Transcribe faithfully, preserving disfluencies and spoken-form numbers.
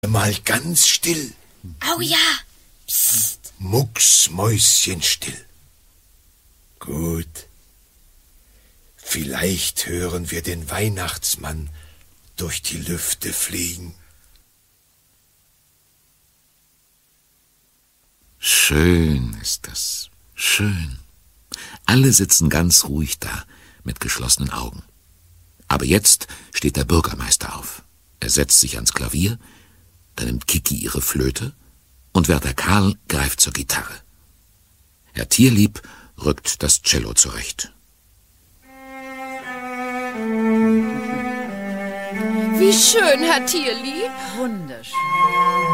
Mal ganz still. Au ja. Psst. Mucksmäuschenstill. Gut. Vielleicht hören wir den Weihnachtsmann durch die Lüfte fliegen. Schön ist das, schön. Alle sitzen ganz ruhig da, mit geschlossenen Augen. Aber jetzt steht der Bürgermeister auf. Er setzt sich ans Klavier, dann nimmt Kiki ihre Flöte und Wärter Karl greift zur Gitarre. Herr Tierlieb rückt das Cello zurecht. Wie schön, Herr Tierlieb. Wunderschön.